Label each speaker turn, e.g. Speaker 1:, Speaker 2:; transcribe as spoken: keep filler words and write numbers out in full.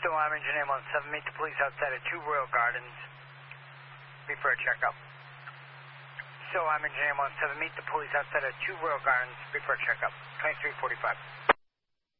Speaker 1: So I'm Engine one seven, meet the police outside of two Royal Gardens. Be for a checkup. So I'm Engine one seven, meet the police outside of two Royal Gardens. Be for a checkup. twenty-three forty-five.